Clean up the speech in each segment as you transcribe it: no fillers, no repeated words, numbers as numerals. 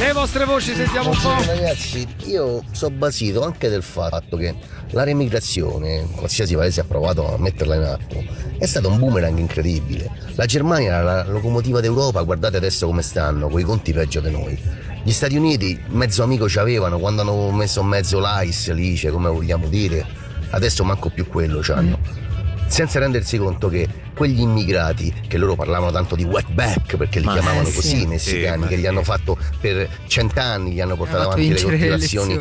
Le vostre voci sentiamo un po'. Ragazzi, io sono basito anche del fatto che la remigrazione, qualsiasi paese ha provato a metterla in atto, è stato un boomerang incredibile. La Germania era la locomotiva d'Europa, guardate adesso come stanno, coi conti peggio di noi. Gli Stati Uniti mezzo amico ci avevano quando hanno messo mezzo l'ICE, l'ICE, come vogliamo dire, adesso manco più quello c'hanno. Senza rendersi conto che quegli immigrati, che loro parlavano tanto di wetback perché li chiamavano così i messicani, che gli hanno fatto per 100 anni, gli hanno portato avanti le coltivazioni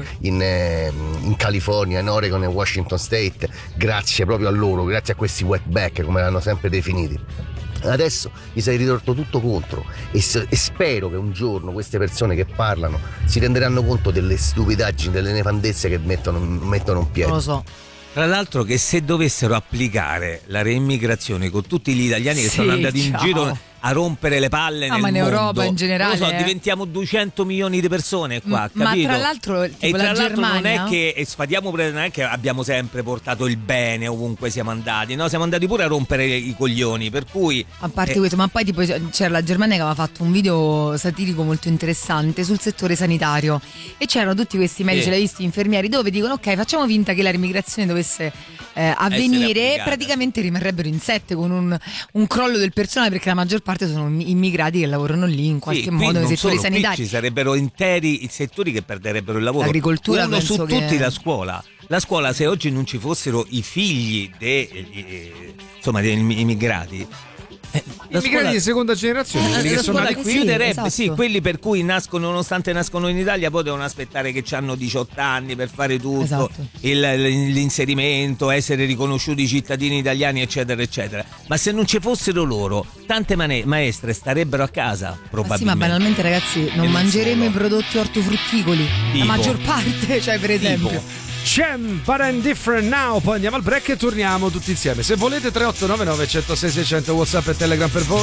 in California, in Oregon e Washington State, grazie proprio a loro, grazie a questi wetback come l'hanno sempre definiti. Adesso gli sei ritorto tutto contro e spero che un giorno queste persone che parlano si renderanno conto delle stupidaggini, delle nefandezze che mettono in piedi. Non lo so. Tra l'altro che se dovessero applicare la reimmigrazione con tutti gli italiani che sono andati in giro a rompere le palle nel ma in mondo, Europa in generale, non lo so, diventiamo 200 milioni di persone qua, capito? Ma tra l'altro tipo e tra la l'altro Germania non è che sfatiamo, non è che abbiamo sempre portato il bene ovunque siamo andati, no? Siamo andati pure a rompere i coglioni, per cui a parte questo, ma poi tipo c'era la Germania che aveva fatto un video satirico molto interessante sul settore sanitario e c'erano tutti questi medici, l'hai visto, infermieri, dove dicono ok, facciamo finta che la remigrazione dovesse avvenire, praticamente rimarrebbero in 7 con un crollo del personale, perché la maggior parte sono immigrati che lavorano lì in qualche modo nei settori sanitari. Ci sarebbero interi settori che perderebbero il lavoro. L'agricoltura, uno su tutti, che... la scuola. La scuola, se oggi non ci fossero i figli degli immigrati, immigrati di seconda generazione, quelli che sono nati qui, chiuderebbe, sì, quelli per cui nonostante nascono in Italia, poi devono aspettare che hanno 18 anni per fare tutto, l'inserimento, essere riconosciuti cittadini italiani, eccetera, eccetera. Ma se non ci fossero loro, tante maestre starebbero a casa, probabilmente. Sì, ma banalmente, ragazzi, non mangeremo i prodotti ortofrutticoli, la maggior parte, cioè per esempio. Cem, But I'm Different Now. Poi andiamo al break e torniamo tutti insieme. Se volete 3899 106 600 WhatsApp e Telegram per voi.